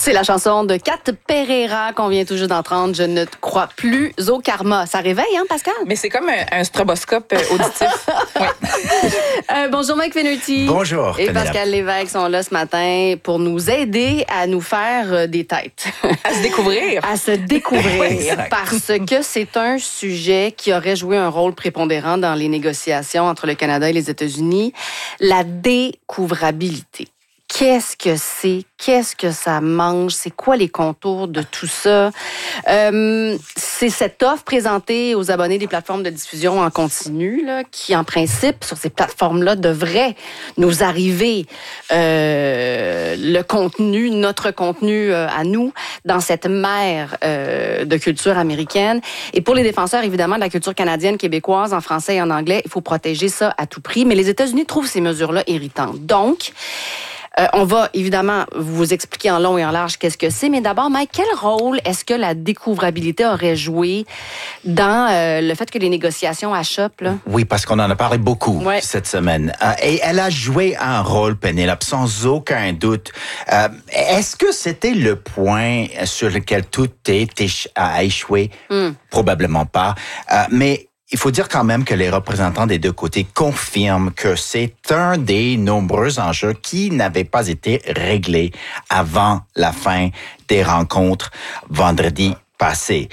C'est la chanson de Kat Pereira qu'on vient tout juste d'entendre. Je ne te crois plus au karma. Ça réveille, hein, Pascal? Mais c'est comme un stroboscope auditif. Ouais. Bonjour, Mike Finnerty. Bonjour, Et Pénélope. Pascal Lévesque sont là ce matin pour nous aider à nous faire des têtes. À se découvrir. À se découvrir. Exact. Parce que c'est un sujet qui aurait joué un rôle prépondérant dans les négociations entre le Canada et les États-Unis. La découvrabilité. Qu'est-ce que c'est? Qu'est-ce que ça mange? C'est quoi les contours de tout ça? C'est cette offre présentée aux abonnés des plateformes de diffusion en continu là, qui, en principe, sur ces plateformes-là, devrait nous arriver le contenu, notre contenu à nous, dans cette mer de culture américaine. Et pour les défenseurs, évidemment, de la culture canadienne, québécoise, en français et en anglais, il faut protéger ça à tout prix. Mais les États-Unis trouvent ces mesures-là irritantes. Donc, on va évidemment vous expliquer en long et en large qu'est-ce que c'est, mais d'abord, Mike, quel rôle est-ce que la découvrabilité aurait joué dans le fait que les négociations achoppent, là? Oui, parce qu'on en a parlé beaucoup Ouais. cette semaine. Et elle a joué un rôle, Pénélope, sans aucun doute. Est-ce que c'était le point sur lequel tout a échoué? Probablement pas. Mais il faut dire quand même que les représentants des deux côtés confirment que c'est un des nombreux enjeux qui n'avaient pas été réglés avant la fin des rencontres vendredi passé.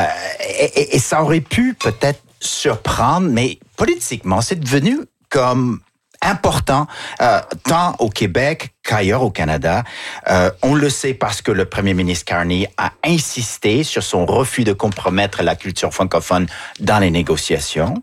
Et ça aurait pu peut-être surprendre, mais politiquement, c'est devenu comme important, tant au Québec qu'ailleurs au Canada. On le sait parce que le premier ministre Carney a insisté sur son refus de compromettre la culture francophone dans les négociations.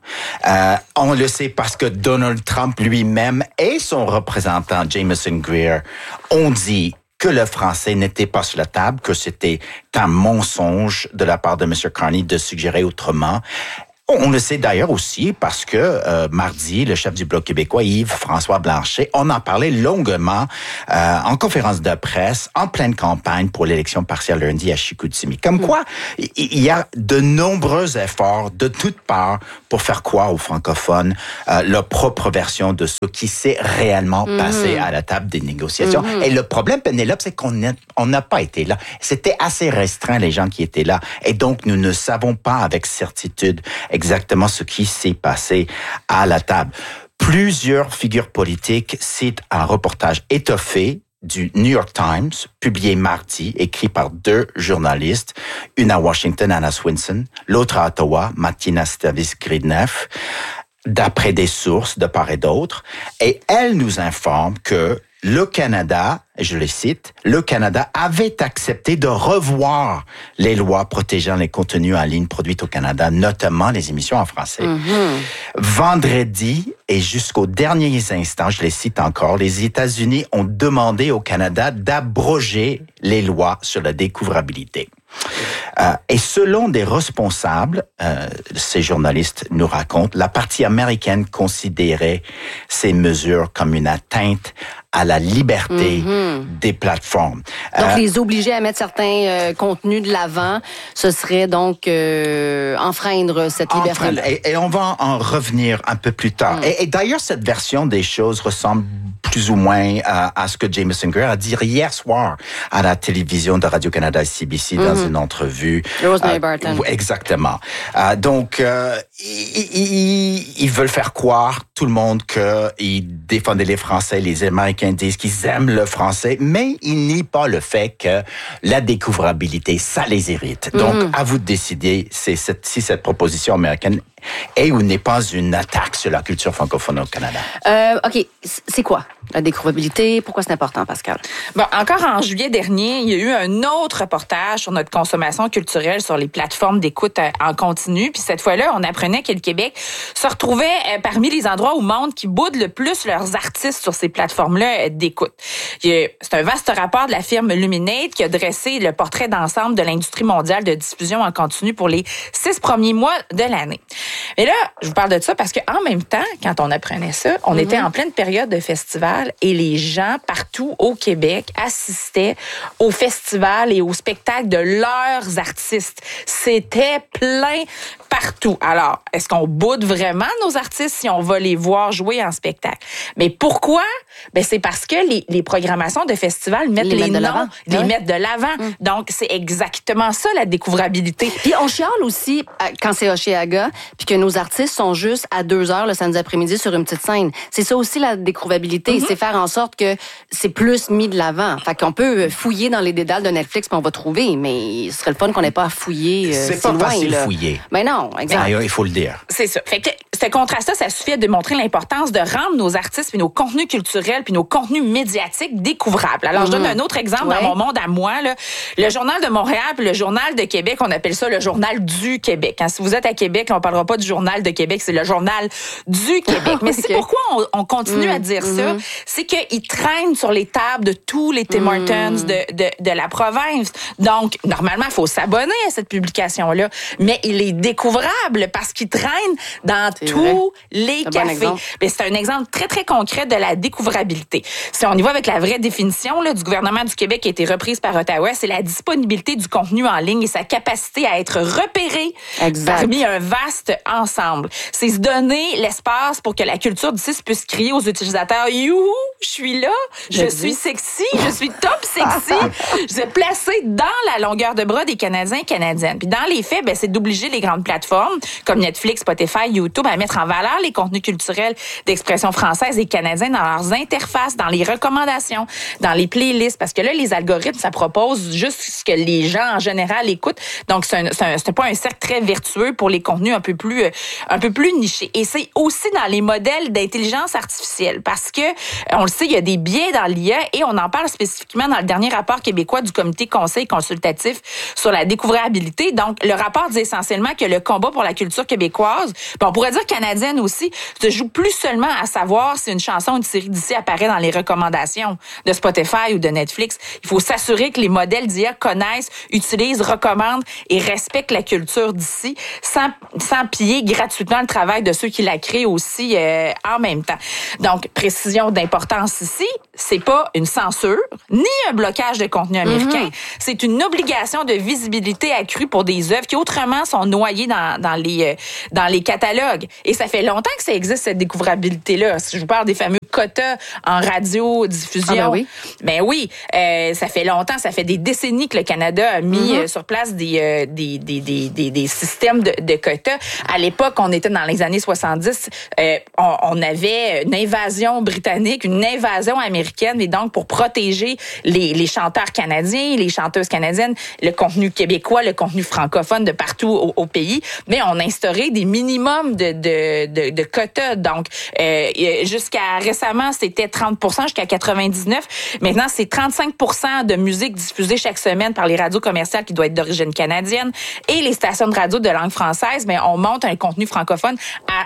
On le sait parce que Donald Trump lui-même et son représentant Jameson Greer ont dit que le français n'était pas sur la table, que c'était un mensonge de la part de M. Carney de suggérer autrement. On le sait d'ailleurs aussi parce que mardi, le chef du Bloc québécois, Yves-François Blanchet, on en parlait longuement en conférence de presse, en pleine campagne pour l'élection partielle lundi à Chicoutimi. Comme quoi, il y a de nombreux efforts de toutes parts pour faire croire aux francophones leur propre version de ce qui s'est réellement passé à la table des négociations. Et le problème, Pénélope, c'est qu'on n'a pas été là. C'était assez restreint, les gens qui étaient là. Et donc, nous ne savons pas avec certitude exactement ce qui s'est passé à la table. Plusieurs figures politiques citent un reportage étoffé du New York Times, publié mardi, écrit par deux journalistes, une à Washington, Anna Swinson, l'autre à Ottawa, Martina Stavis-Gridneff, d'après des sources de part et d'autre. Et elle nous informe que le Canada, je le cite, le Canada avait accepté de revoir les lois protégeant les contenus en ligne produits au Canada, notamment les émissions en français. Vendredi et jusqu'aux derniers instants, je les cite encore, les États-Unis ont demandé au Canada d'abroger les lois sur la découvrabilité. Et selon des responsables, ces journalistes nous racontent, la partie américaine considérait ces mesures comme une atteinte à la liberté des plateformes. Donc, les obliger à mettre certains contenus de l'avant, ce serait donc enfreindre cette liberté-là. Et on va en revenir un peu plus tard. Et d'ailleurs, cette version des choses ressemble plus ou moins à ce que Jameson Greer a dit hier soir à la télévision de Radio-Canada CBC dans une entrevue. Rosemary Barton. Exactement. Donc, ils veulent faire croire tout le monde qu'ils défendaient les Français. Les Américains disent qu'ils aiment le français, mais ils nient pas le fait que la découvrabilité, ça les irrite. Donc, à vous de décider si cette proposition américaine est ou n'est pas une attaque sur la culture francophone au Canada. OK, c'est quoi la découvrabilité? Pourquoi c'est important, Pascal? Bon, encore en juillet dernier, il y a eu un autre reportage sur notre consommation culturelle sur les plateformes d'écoute en continu. Puis cette fois-là, on apprenait que le Québec se retrouvait parmi les endroits au monde qui boudent le plus leurs artistes sur ces plateformes-là d'écoute. C'est un vaste rapport de la firme Luminate qui a dressé le portrait d'ensemble de l'industrie mondiale de diffusion en continu pour les 6 premiers mois de l'année. Mais là, je vous parle de ça parce qu'en même temps, quand on apprenait ça, on était en pleine période de festival et les gens partout au Québec assistaient aux festivals et aux spectacles de leurs artistes. C'était plein partout. Alors, est-ce qu'on boude vraiment nos artistes si on va les voir jouer en spectacle? Mais pourquoi? Ben, c'est parce que les programmations de festivals mettent les noms, les mettent de l'avant. Donc, c'est exactement ça, la découvrabilité. Puis on chiale aussi quand c'est Hochelaga, puis que nos artistes sont juste à 2 heures le samedi après-midi sur une petite scène. C'est ça aussi la découvrabilité, c'est faire en sorte que c'est plus mis de l'avant. Fait qu'on peut fouiller dans les dédales de Netflix puis on va trouver, mais ce serait le fun qu'on n'ait pas à fouiller c'est pas loin, facile là. Fouiller. Mais non, exact. Mais, il faut le dire. C'est ça. Fait que ce contraste-là, ça suffit à démontrer l'importance de rendre nos artistes puis nos contenus culturels puis nos contenus médiatiques découvrables. Alors, je donne un autre exemple dans mon monde à moi, là. Le Journal de Montréal puis le Journal de Québec, on appelle ça le Journal du Québec. Hein, si vous êtes à Québec, on parlera pas du Journal de Québec, c'est le Journal du Québec. Mais c'est pourquoi on continue à dire ça, c'est qu'ils traînent sur les tables de tous les Tim Hortons de la province. Donc, normalement, il faut s'abonner à cette publication-là, mais il est découvrable parce qu'il traîne dans tous les cafés. Ben, c'est un exemple très, très concret de la découvrabilité. Si on y va avec la vraie définition là, du gouvernement du Québec qui a été reprise par Ottawa, c'est la disponibilité du contenu en ligne et sa capacité à être repéré parmi un vaste ensemble. C'est se donner l'espace pour que la culture d'ici puisse crier aux utilisateurs « Youhou, je suis là, je suis sexy, je suis top sexy, je suis placé dans la longueur de bras des Canadiens et Canadiennes. » Puis dans les faits, ben, c'est d'obliger les grandes plateformes comme Netflix, Spotify, YouTube à mettre en valeur les contenus culturels d'expression française et canadienne dans leurs interfaces, dans les recommandations, dans les playlists. Parce que là, les algorithmes, ça propose juste ce que les gens en général écoutent. Donc, c'est pas un cercle très vertueux pour les contenus un peu plus nichés. Et c'est aussi dans les modèles d'intelligence artificielle. Parce que, on le sait, il y a des biais dans l'IA et on en parle spécifiquement dans le dernier rapport québécois du Comité conseil consultatif sur la découvrabilité. Donc, le rapport dit essentiellement que le combat pour la culture québécoise, puis on pourrait dire canadienne aussi, se joue plus seulement à savoir si une chanson ou une série d'ici apparaît dans les recommandations de Spotify ou de Netflix. Il faut s'assurer que les modèles d'IA connaissent, utilisent, recommandent et respectent la culture d'ici sans piller gratuitement le travail de ceux qui la créent aussi en même temps. Donc, précision d'importance ici, c'est pas une censure ni un blocage de contenu américain. C'est une obligation de visibilité accrue pour des œuvres qui autrement sont noyées dans les catalogues. Et ça fait longtemps que ça existe, cette découvrabilité-là. Si je vous parle des fameux quotas en radiodiffusion. Ben oui, ça fait longtemps, ça fait des décennies que le Canada a mis sur place des systèmes de quotas. À l'époque, on était dans les années 70, on avait une invasion britannique, une invasion américaine, et donc pour protéger les chanteurs canadiens, les chanteuses canadiennes, le contenu québécois, le contenu francophone de partout au pays, mais on a instauré des minimums de quotas. Donc, jusqu'à récemment, c'était 30%, jusqu'à 99. Maintenant, c'est 35% de musique diffusée chaque semaine par les radios commerciales qui doit être d'origine canadienne et les stations de radio de langue française, mais on monte un contenu francophone à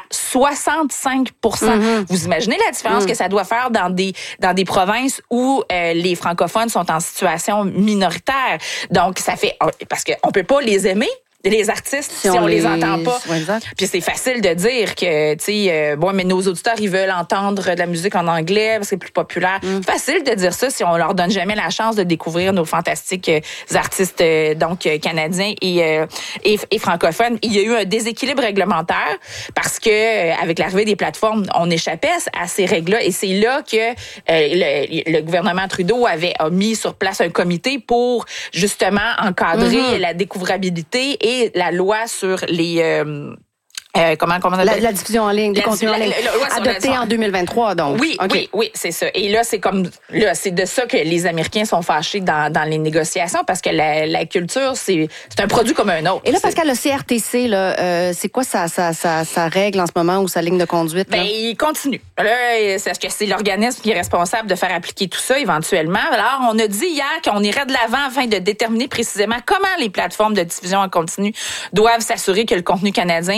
65%. Vous imaginez la différence que ça doit faire dans des provinces où les francophones sont en situation minoritaire. Donc, ça fait... Parce qu'on peut pas les aimer, les artistes, si on les entend pas. Puis c'est facile de dire que, tu sais, mais nos auditeurs, ils veulent entendre de la musique en anglais parce que c'est plus populaire. C'est facile de dire ça si on leur donne jamais la chance de découvrir nos fantastiques artistes, donc, canadiens et francophones. Il y a eu un déséquilibre réglementaire parce que, avec l'arrivée des plateformes, on échappait à ces règles-là et c'est là que le gouvernement Trudeau a mis sur place un comité pour, justement, encadrer la découvrabilité et la loi sur les... comment on appelle? La diffusion en ligne, des contenus en ligne. Adoptée en 2023, donc. Oui, c'est ça. Et là, c'est de ça que les Américains sont fâchés dans les négociations parce que la culture, c'est un produit comme un autre. Et là, Pascal, le CRTC, là, c'est quoi sa règle en ce moment ou sa ligne de conduite? Là? Ben, il continue. Là, est-ce que c'est l'organisme qui est responsable de faire appliquer tout ça éventuellement? Alors, on a dit hier qu'on irait de l'avant afin de déterminer précisément comment les plateformes de diffusion en continu doivent s'assurer que le contenu canadien est disponible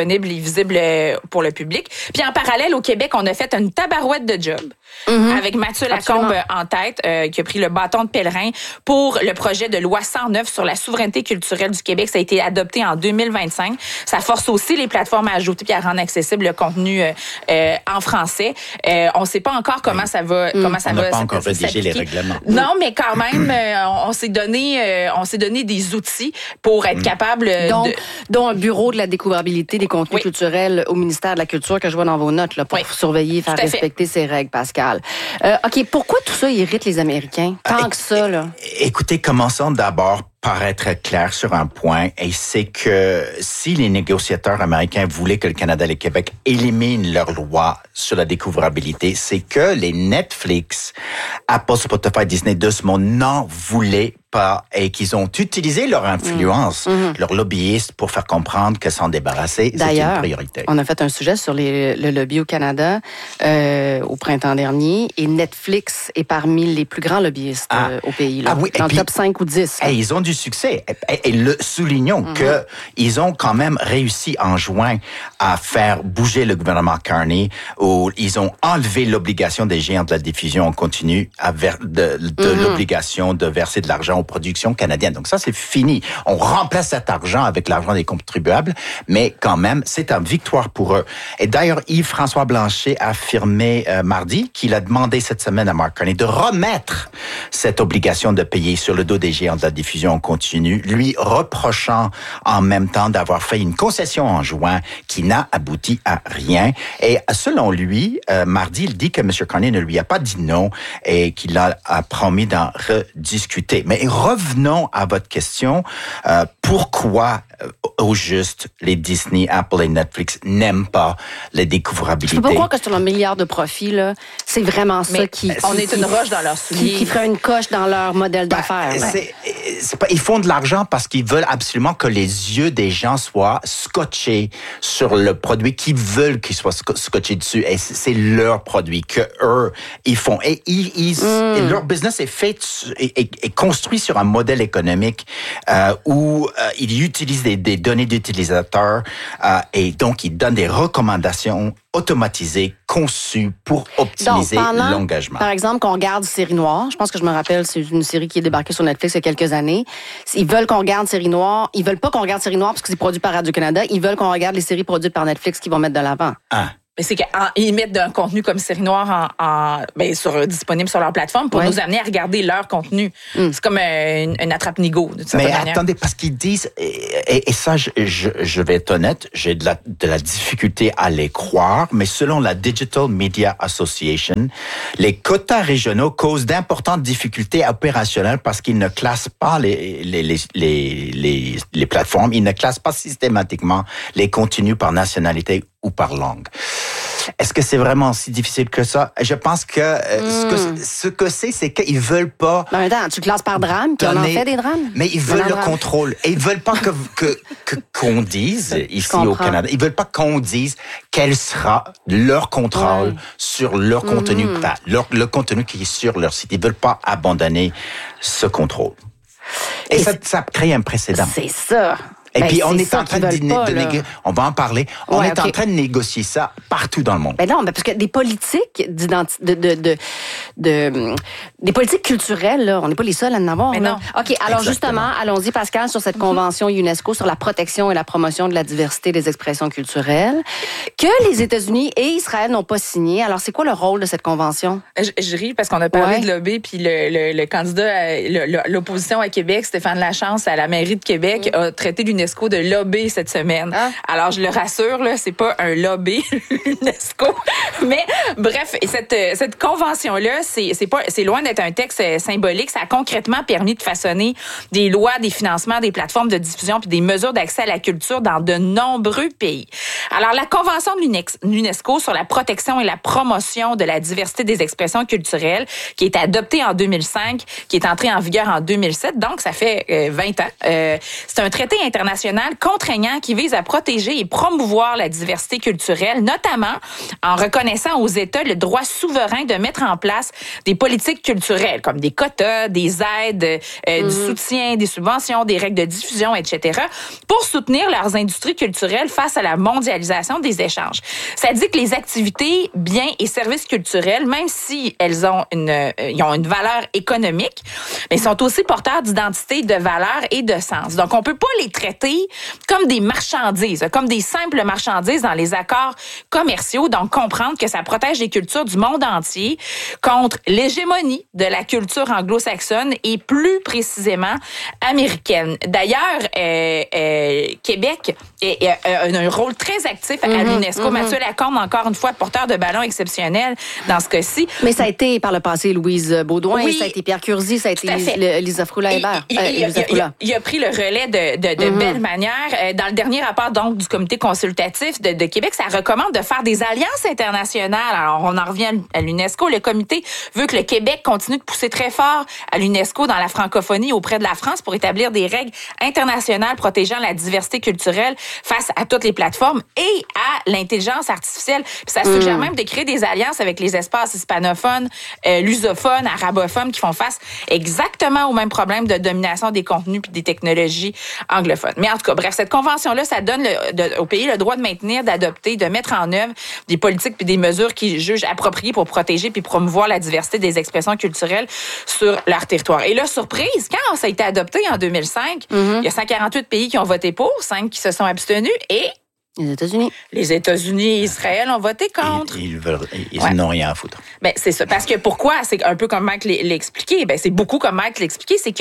disponibles et visibles pour le public. Puis en parallèle, au Québec, on a fait une tabarouette de job avec Mathieu Lacombe en tête, qui a pris le bâton de pèlerin pour le projet de loi 109 sur la souveraineté culturelle du Québec. Ça a été adopté en 2025. Ça force aussi les plateformes à ajouter et à rendre accessible le contenu en français. On ne sait pas encore comment ça va On n'a pas encore rédigé les règlements. Non, mais quand même, on s'est donné des outils pour être capable dont un bureau de la découvrabilité des contenus culturels au ministère de la Culture que je vois dans vos notes là, pour surveiller, faire respecter ces règles, Pascal. OK, pourquoi tout ça irrite les Américains tant que ça, là? Écoutez, commençons d'abord par être clair sur un point, et c'est que si les négociateurs américains voulaient que le Canada et le Québec éliminent leur loi sur la découvrabilité, c'est que les Netflix, Apple, Spotify, Disney de ce monde n'en voulaient pas et qu'ils ont utilisé leur influence, leurs lobbyistes pour faire comprendre que s'en débarrasser, c'est une priorité. On a fait un sujet sur le lobby au Canada au printemps dernier et Netflix est parmi les plus grands lobbyistes au pays, là, dans le top 5 ou 10. Et ils ont du succès. Et soulignons que ils ont quand même réussi en juin à faire bouger le gouvernement Carney, où ils ont enlevé l'obligation des géants de la diffusion en continu de l'obligation de verser de l'argent aux productions canadiennes. Donc ça, c'est fini. On remplace cet argent avec l'argent des contribuables, mais quand même, c'est une victoire pour eux. Et d'ailleurs, Yves-François Blanchet a affirmé mardi qu'il a demandé cette semaine à Mark Carney de remettre cette obligation de payer sur le dos des géants de la diffusion en continu, lui reprochant en même temps d'avoir fait une concession en juin qui n'a abouti à rien. Et selon lui, mardi, il dit que M. Carney ne lui a pas dit non et qu'il a promis d'en rediscuter. Mais revenons à votre question. Pourquoi, au juste, les Disney, Apple et Netflix n'aiment pas la découvrabilité? Je peux pas croire que sur un milliard de profits, là, c'est vraiment ça qui... On est une roche dans leur soulier. Qui ferait une coche dans leur modèle d'affaires. Ils font de l'argent parce qu'ils veulent absolument que les yeux des gens soient scotchés sur le produit qu'ils veulent qu'ils soient scotchés dessus. Et c'est leur produit que eux ils font. Et et leur business est fait est construit sur un modèle économique où ils utilisent des données d'utilisateurs et donc ils donnent des recommandations automatisées, conçues pour optimiser l'engagement. Par exemple, qu'on regarde Série Noire, je pense que je me rappelle, c'est une série qui est débarquée sur Netflix il y a quelques années. Ils veulent qu'on regarde Série Noire. Ils veulent pas qu'on regarde Série Noire parce que c'est produit par Radio-Canada. Ils veulent qu'on regarde les séries produites par Netflix qu'ils vont mettre de l'avant. Mais c'est qu'ils mettent un contenu comme Série Noire disponible sur leur plateforme pour nous amener à regarder leur contenu. C'est comme une attrape-nigo, d'une certaine manière. Mais attendez, parce qu'ils disent, et ça, je vais être honnête, j'ai de la difficulté à les croire, mais selon la Digital Media Association, les quotas régionaux causent d'importantes difficultés opérationnelles parce qu'ils ne classent pas les plateformes, ils ne classent pas systématiquement les contenus par nationalité ou par langue. Est-ce que c'est vraiment si difficile que ça? Je pense que ce que c'est qu'ils veulent pas... Mais attends, tu classes par drame, puis on en fait des drames? Mais ils veulent le contrôle. Et ils veulent pas qu'on dise, ici au Canada, ils veulent pas qu'on dise quel sera leur contrôle sur leur contenu, le contenu qui est sur leur site. Ils veulent pas abandonner ce contrôle. Et ça crée un précédent. C'est ça. Et puis, on est en train on va en parler. On est en train de négocier ça partout dans le monde. Ben non, parce que des politiques des politiques culturelles, là, on n'est pas les seuls à en avoir. Mais là. non. OK, alors justement, allons-y, Pascal, sur cette convention UNESCO sur la protection et la promotion de la diversité des expressions culturelles que les États-Unis et Israël n'ont pas signé. Alors, c'est quoi le rôle de cette convention? Je ris parce qu'on a parlé de lobby, puis le candidat, l'opposition à Québec, Stéphane Lachance, à la mairie de Québec, a traité l'UNESCO de lobby cette semaine. Alors, je le rassure, là, c'est pas un lobby, l'UNESCO. Mais, bref, cette convention-là, c'est loin d'être un texte symbolique. Ça a concrètement permis de façonner des lois, des financements, des plateformes de diffusion puis des mesures d'accès à la culture dans de nombreux pays. Alors, la convention de l'UNESCO sur la protection et la promotion de la diversité des expressions culturelles, qui est adoptée en 2005, qui est entrée en vigueur en 2007, donc ça fait 20 ans. C'est un traité international international contraignant qui vise à protéger et promouvoir la diversité culturelle, notamment en reconnaissant aux États le droit souverain de mettre en place des politiques culturelles, comme des quotas, des aides, du soutien, des subventions, des règles de diffusion, etc., pour soutenir leurs industries culturelles face à la mondialisation des échanges. Ça dit que les activités, biens et services culturels, même si ils ont une valeur économique, mais sont aussi porteurs d'identité, de valeur et de sens. Donc, on peut pas les traiter comme des marchandises, comme des simples marchandises dans les accords commerciaux. Donc, comprendre que ça protège les cultures du monde entier contre l'hégémonie de la culture anglo-saxonne et plus précisément américaine. D'ailleurs, Québec a un rôle très actif à l'UNESCO. Mathieu Lacombe, encore une fois, porteur de ballon exceptionnel dans ce cas-ci. Mais ça a été par le passé Louise Baudouin, oui, ça a été Pierre Curzi, ça a été Lisa Froula-Hébert. Il a pris le relais de belle manière. Dans le dernier rapport donc du comité consultatif de Québec, ça recommande de faire des alliances internationales. Alors, on en revient à l'UNESCO. Le comité veut que le Québec continue de pousser très fort à l'UNESCO dans la francophonie auprès de la France pour établir des règles internationales protégeant la diversité culturelle face à toutes les plateformes et à l'intelligence artificielle. Puis ça suggère même de créer des alliances avec les espaces hispanophones, lusophones, arabophones qui font face exactement au même problème de domination des contenus puis des technologies anglophones. Mais en tout cas, bref, cette convention-là, ça donne au pays le droit de maintenir, d'adopter, de mettre en œuvre des politiques puis des mesures qu'ils jugent appropriées pour protéger puis promouvoir la diversité des expressions culturelles sur leur territoire. Et là, surprise, quand ça a été adopté en 2005, il y a 148 pays qui ont voté pour, 5 qui se sont abstenus et les États-Unis. Les États-Unis et Israël ont voté contre. Ils n'ont rien à foutre. Ben, c'est ça. Parce que pourquoi? C'est un peu comme Mike l'a expliqué. Ben, c'est beaucoup comme Mike l'a expliqué. C'est que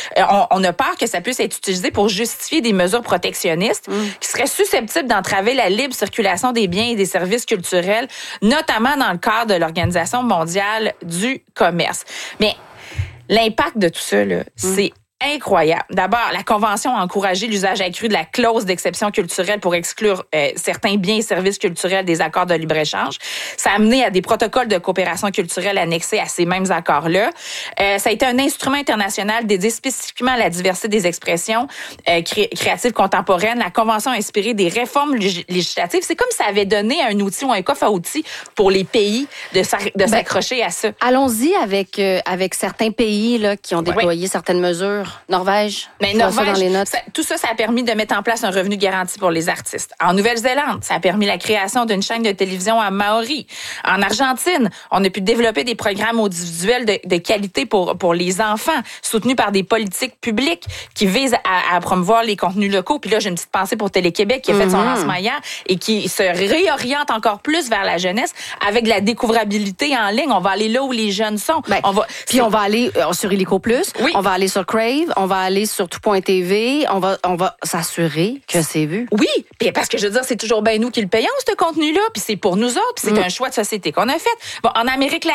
on a peur que ça puisse être utilisé pour justifier des mesures protectionnistes qui seraient susceptibles d'entraver la libre circulation des biens et des services culturels, notamment dans le cadre de l'Organisation mondiale du commerce. Mais l'impact de tout ça, là, c'est incroyable. D'abord, la Convention a encouragé l'usage accru de la clause d'exception culturelle pour exclure certains biens et services culturels des accords de libre-échange. Ça a amené à des protocoles de coopération culturelle annexés à ces mêmes accords-là. Ça a été un instrument international dédié spécifiquement à la diversité des expressions créatives contemporaines. La Convention a inspiré des réformes législatives. C'est comme si ça avait donné un outil ou un coffre à outils pour les pays de s'accrocher à ça. Allons-y avec certains pays là, qui ont déployé certaines mesures. Norvège, mais Norvège, dans les notes. Tout ça a permis de mettre en place un revenu garanti pour les artistes. En Nouvelle-Zélande, ça a permis la création d'une chaîne de télévision à Maori. En Argentine, on a pu développer des programmes audiovisuels de qualité pour les enfants, soutenus par des politiques publiques qui visent à promouvoir les contenus locaux. Puis là, j'ai une petite pensée pour Télé-Québec qui a fait son lancement hier et qui se réoriente encore plus vers la jeunesse avec de la découvrabilité en ligne. On va aller là où les jeunes sont. Ben, on va aller sur Illico Plus, on va aller sur Crave, on va aller sur tout.tv, on va s'assurer que c'est vu. Oui, parce que je veux dire, c'est toujours bien nous qui le payons, ce contenu-là, puis c'est pour nous autres, puis c'est un choix de société qu'on a fait. Bon, en Amérique